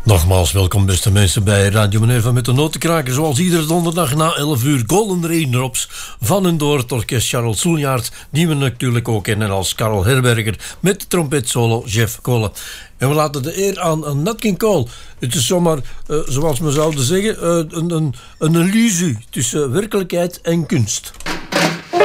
Nogmaals welkom beste mensen bij Radio Meneer van met de Notenkraker. Zoals iedere donderdag na 11 uur Golden Raindrops van en door het orkest Charles Souljaert, die we natuurlijk ook kennen als Karel Herberger, met de trompetsolo Jeff Kolle. En we laten de eer aan Nat King Cole. Het is zomaar, zoals we zouden zeggen, een illusie tussen werkelijkheid en kunst.